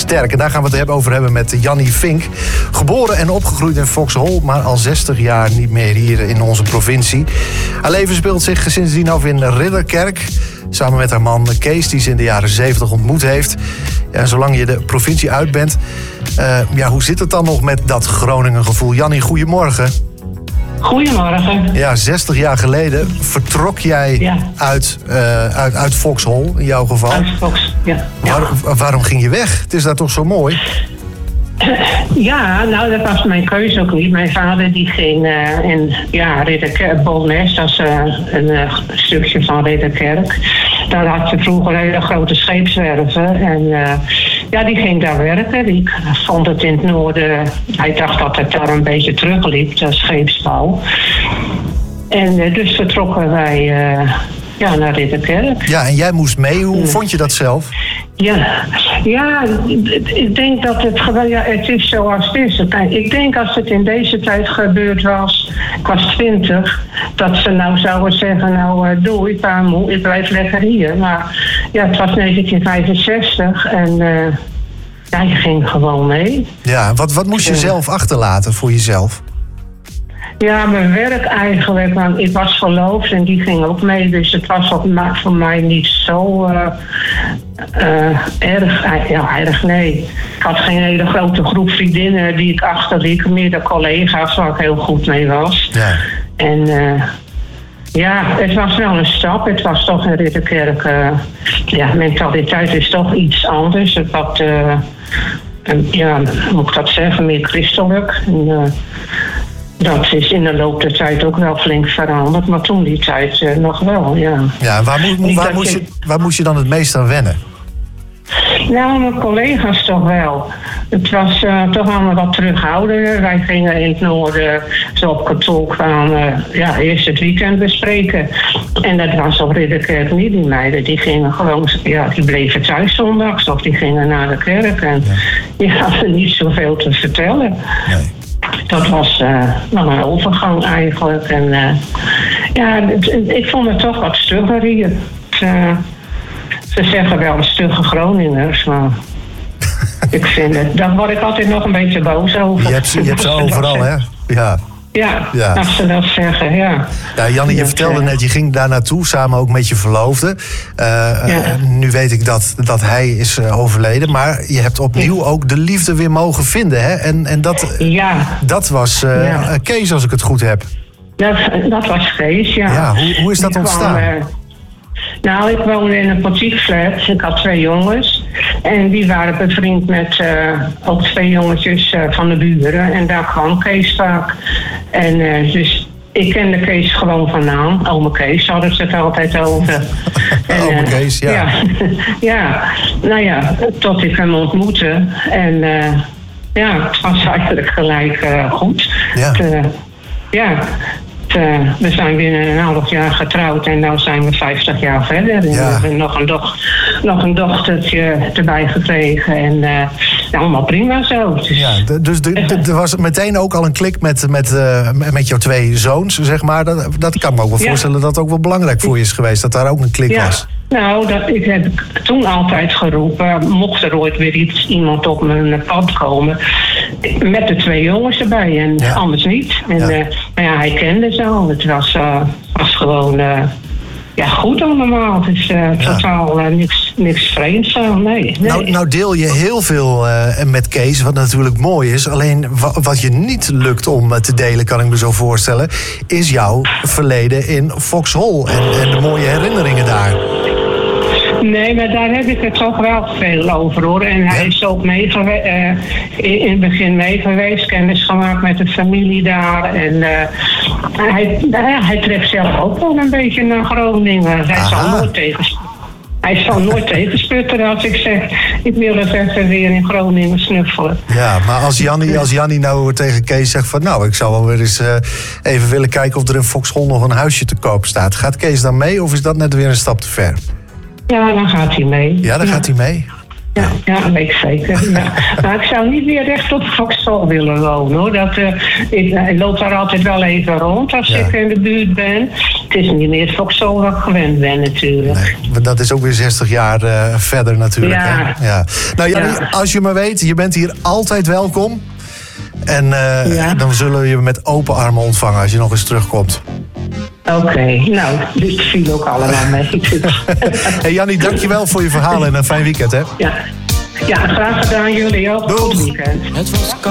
sterk. En daar gaan we het over hebben met Jannie Vink. Geboren en opgegroeid in Foxhol, maar al 60 jaar niet meer hier in onze provincie. Haar leven speelt zich sindsdien af in Ridderkerk. Samen met haar man Kees, die ze in de jaren 70 ontmoet heeft. Ja, zolang je de provincie uit bent. Hoe zit het dan nog met dat Groningen gevoel? Jannie, goedemorgen. Goedemorgen. Ja, 60 jaar geleden vertrok jij uit Foxhol, in jouw geval. Uit Fox, ja. Waarom ging je weg? Het is daar toch zo mooi? Ja, nou, dat was mijn keuze ook niet. Mijn vader die ging in Ridderkerk, Bolnes, dat is een stukje van Ridderkerk. Daar had je vroeger hele grote scheepswerven. En die ging daar werken. Die vond het in het noorden. Hij dacht dat het daar een beetje terugliep, de scheepsbouw. En dus vertrokken wij naar Ridderkerk. Ja, en jij moest mee. Hoe vond je dat zelf? Ja, ik denk dat het is zoals het is. Ik denk als het in deze tijd gebeurd was, ik was 20, dat ze nou zouden zeggen, doei, pa, moe, ik blijf lekker hier. Maar het was 1965 en je ging gewoon mee. Ja, wat moest je zelf achterlaten voor jezelf? Ja, mijn werk eigenlijk, want ik was verloofd en die ging ook mee. Dus het was voor mij niet zo erg, nee. Ik had geen hele grote groep vriendinnen die ik achterliet. Meer de collega's waar ik heel goed mee was. Ja. En het was wel een stap. Het was toch in Ridderkerk. Mentaliteit is toch iets anders. Wat, moet ik dat zeggen, meer christelijk. Dat is in de loop der tijd ook wel flink veranderd, maar toen die tijd nog wel, ja. Ja, waar moest je dan het meest aan wennen? Nou, mijn collega's toch wel. Het was toch allemaal wat terughoudender. Wij gingen in het noorden, zo op kantoor kwamen, eerst het weekend bespreken. En dat was op Ridderkerk niet. Die meiden die gingen gewoon, die bleven thuis zondags of die gingen naar de kerk. En die hadden niet zoveel te vertellen. Nee. Dat was een overgang eigenlijk. En ik vond het toch wat stugger hier. Ze zeggen wel stugge Groningers, maar ik vind het. Daar word ik altijd nog een beetje boos over. Je hebt ze overal, hè? Ja, als ze dat zeggen, ja. Ja, Jannie, je vertelde net, je ging daar naartoe, samen ook met je verloofde. Nu weet ik dat hij is overleden, maar je hebt opnieuw ook de liefde weer mogen vinden, hè? En dat was Kees, als ik het goed heb. Dat was Kees, ja. Ja, hoe is dat ontstaan? Ik woonde in een portiekflat. Ik had 2 jongens. En die waren bevriend met ook 2 jongetjes van de buren. En daar kwam Kees vaak. En dus ik kende Kees gewoon van naam. Ome Kees hadden ze het altijd over. Ome Kees, tot ik hem ontmoette. En het was eigenlijk gelijk goed. We zijn binnen een half jaar getrouwd en nu zijn we 50 jaar verder. En we hebben nog een dochtertje erbij gekregen. En allemaal prima zo. Dus er was meteen ook al een klik met jouw 2 zoons, zeg maar. Dat kan me ook wel voorstellen dat het ook wel belangrijk voor je is geweest. Dat daar ook een klik was. Nou, ik heb toen altijd geroepen, mocht er ooit weer iemand op mijn pad komen, met de 2 jongens erbij en anders niet. En hij kende ze al. Het was gewoon goed allemaal. Het is totaal niks vreemds zo, nee. Nou deel je heel veel met Kees, wat natuurlijk mooi is. Alleen wat je niet lukt om te delen, kan ik me zo voorstellen, is jouw verleden in Foxhol en de mooie herinneringen daar. Nee, maar daar heb ik het toch wel veel over, hoor. En hij is ook in het begin mee geweest, kennis gemaakt met de familie daar. En hij trekt zelf ook wel een beetje naar Groningen. Hij zal nooit tegensputteren als ik zeg, ik wil het even weer in Groningen snuffelen. Ja, maar als Jannie nou tegen Kees zegt van, ik zou wel weer eens even willen kijken of er in Foxhol nog een huisje te koop staat. Gaat Kees dan mee of is dat net weer een stap te ver? Ja, dan gaat hij mee. Ja, dan gaat hij mee? Ja, dat weet ik zeker. Ja. Maar ik zou niet weer recht op Foxhol willen wonen, hoor. Ik loop daar altijd wel even rond als ik in de buurt ben. het is niet meer Foxhol wat ik gewend ben natuurlijk. Nee, dat is ook weer 60 jaar verder natuurlijk. Ja. Hè? Ja. Nou Jannie, als je maar weet, je bent hier altijd welkom. En dan zullen we je met open armen ontvangen als je nog eens terugkomt. Oké, nou, dit viel ook allemaal mee. Hey Jannie, dankjewel voor je verhaal en een fijn weekend, hè? Ja, graag gedaan jullie ook. Goed weekend.